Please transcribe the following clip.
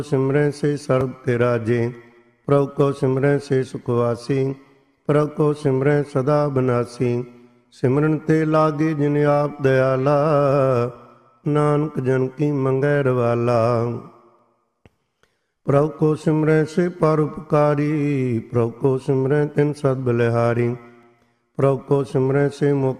सिमरै से सर्व के राजे, प्रभु को सिमरै से सुखवासी, प्रभु को सिमरै सदा बनासी। सिमरन ते लागे जिन आप दयाला, नानक जन की मंगै रवाला। प्रभु को सिमरै से परोपकारी, प्रभु को सिमरै तिन सद बलिहारी, प्रभु को सिमरै से मुख